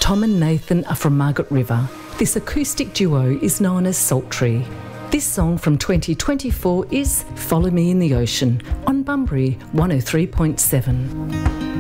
Tom and Nathan are from Margaret River. This acoustic duo is known as Sultry. This song from 2024 is Follow Me in the Ocean on Bunbury 103.7.